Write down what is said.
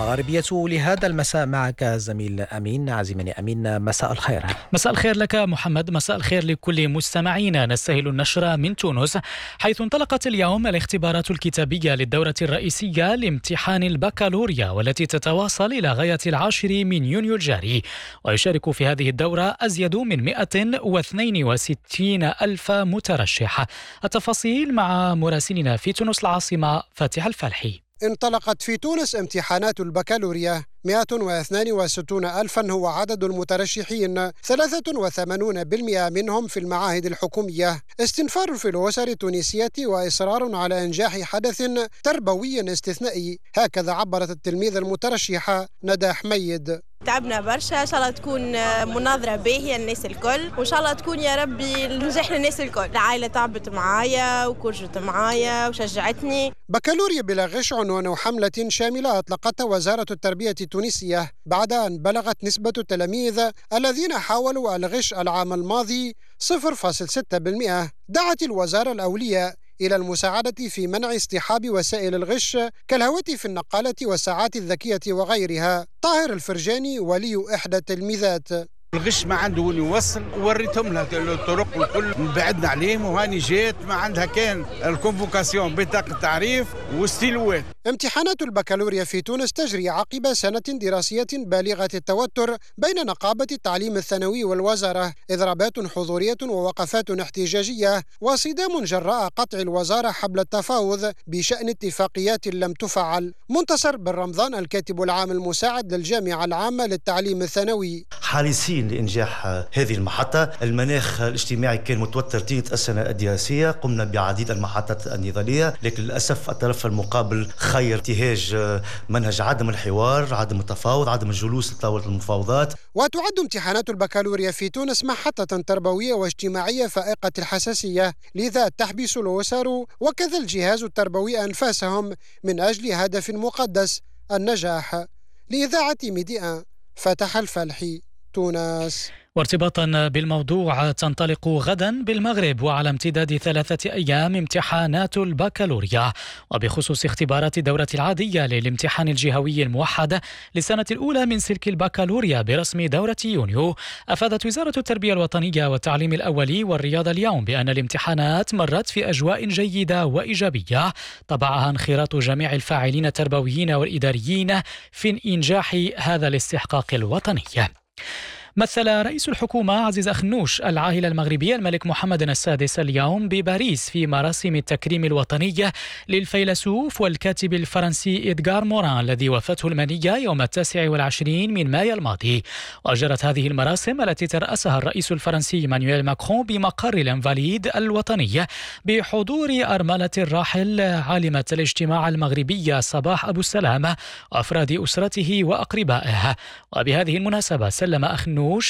المغاربية لهذا المساء معك زميل أمين عزيمني أمين. مساء الخير. مساء الخير لك محمد، مساء الخير لكل مستمعينا. نستهل النشرة من تونس، حيث انطلقت اليوم الاختبارات الكتابية للدورة الرئيسية لامتحان البكالوريا، والتي تتواصل إلى غاية 10 من يونيو الجاري. ويشارك في هذه الدورة أزيد من 162 ألف مترشح. التفاصيل مع مراسلنا في تونس العاصمة فاتح الفالحي. انطلقت في تونس امتحانات البكالوريا. 162 ألفا هو عدد المترشحين، 83% منهم في المعاهد الحكومية. استنفار في الأسر التونسية وإصرار على إنجاح حدث تربوي استثنائي، هكذا عبرت التلميذة المترشحة ندى حميد. تعبنا برشا، إن شاء الله تكون مناظرة باهية الناس الكل، وإن شاء الله تكون يا ربي نجاح للناس الكل. العائلة تعبت معايا وكرجت معايا وشجعتني. بكالوريا بلا غش عنوان حملة شاملة أطلقتها وزارة التربية التونسية بعد أن بلغت نسبة التلاميذ الذين حاولوا الغش العام الماضي 0.6%. دعت الوزارة الأولياء إلى المساعدة في منع اصطحاب وسائل الغش كالهواتف النقالة والساعات الذكية وغيرها. طاهر الفرجاني ولي إحدى التلميذات. الغش ما عنده وين يوصل، وريتهم لها الطرق والكل، بعدنا عليهم وهاني جات ما عندها كان الكونفوكاسيون بطاقة تعريف وستيلوات. امتحانات البكالوريا في تونس تجري عقب سنة دراسية بالغة التوتر بين نقابة التعليم الثانوي والوزارة، إضرابات حضورية ووقفات احتجاجية، وصدام جراء قطع الوزارة حبل التفاوض بشأن اتفاقيات لم تفعل. منتصر بن رمضان الكاتب العام المساعد للجامعة العامة للتعليم الثانوي. حريصين لإنجاح هذه المحطة. المناخ الاجتماعي كان متوتر طيلة السنة الدراسية، قمنا بعديد المحطات النضالية، لكن للأسف الطرف المقابل خير انتهاج منهج عدم الحوار، عدم التفاوض، عدم الجلوس لطاولة المفاوضات. وتعد امتحانات البكالوريا في تونس محطة تربوية واجتماعية فائقة الحساسية، لذا تحبس الأسر وكذا الجهاز التربوي أنفاسهم من أجل هدف مقدس: النجاح. لإذاعة ميديا فتح الفالحي، تونس. وارتباطا بالموضوع، تنطلق غدا بالمغرب وعلى امتداد 3 أيام امتحانات البكالوريا. وبخصوص اختبارات الدورة العادية للامتحان الجهوي الموحد للسنة الأولى من سلك البكالوريا برسم دورة يونيو، أفادت وزارة التربية الوطنية والتعليم الأولي والرياضة اليوم بأن الامتحانات مرت في أجواء جيدة وإيجابية طبعها انخراط جميع الفاعلين التربويين والإداريين في إنجاح هذا الاستحقاق الوطني. مثل رئيس الحكومة عزيز أخنوش العاهل المغربي الملك محمد السادس اليوم بباريس في مراسم التكريم الوطني للفيلسوف والكاتب الفرنسي إدغار موران الذي وفاته المنية يوم 29 من مايو الماضي. وجرت هذه المراسم التي ترأسها الرئيس الفرنسي مانويل ماكرون بمقر الانفاليد الوطني بحضور أرملة الراحل عالمة الاجتماع المغربية صباح أبو السلام وأفراد أسرته وأقربائه. وبهذه المناسبة سلم أخنوش